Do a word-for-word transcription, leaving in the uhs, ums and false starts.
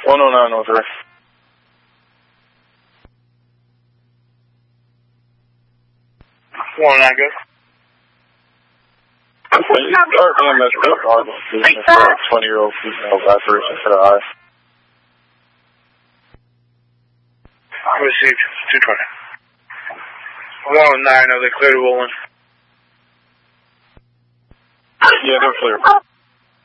one oh nine oh three. one oh nine, good. You start E M S real hard business for a twenty-year-old female vipers instead of I. Received, two twenty. one oh nine, are they clear to Woolen? Yeah, they're clear.